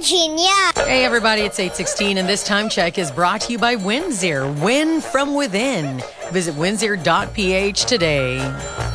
Virginia. Hey, everybody, it's 8:16, and this time check is brought to you by Windsor. Win from within. Visit windsor.ph today.